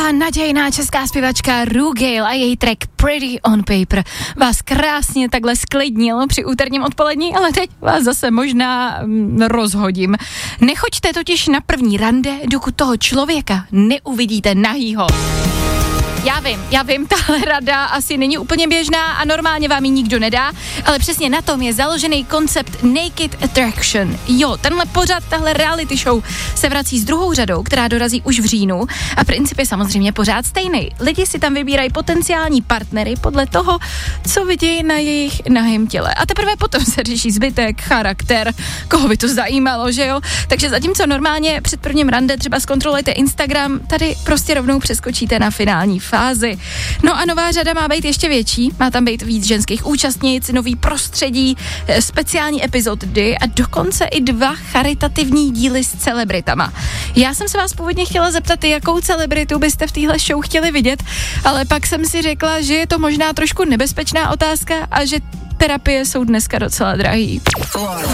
a nadějná česká zpěvačka Ru Gale a její track Pretty on Paper vás krásně takhle sklidnil při úterním odpolední, ale teď vás zase možná rozhodím. Nechoďte totiž na první rande, dokud toho člověka neuvidíte nahýho. Já vím, tahle rada asi není úplně běžná a normálně vám ji nikdo nedá, ale přesně na tom je založený koncept Naked Attraction. Jo, tenhle pořad, tahle reality show se vrací s druhou řadou, která dorazí už v říjnu a princip je samozřejmě pořád stejný. Lidi si tam vybírají potenciální partnery podle toho, co vidí na jejich nahém těle. A teprve potom se řeší zbytek, charakter, koho by to zajímalo, že jo? Takže zatímco normálně před prvním rande třeba zkontrolujete Instagram, tady prostě rovnou přeskočíte na finální fázi. No a nová řada má být ještě větší, má tam být víc ženských účastnic, nový prostředí, speciální epizody a dokonce i 2 charitativní díly s celebritama. Já jsem se vás původně chtěla zeptat, jakou celebritu byste v téhle show chtěli vidět, ale pak jsem si řekla, že je to možná trošku nebezpečná otázka a že terapie jsou dneska docela drahý.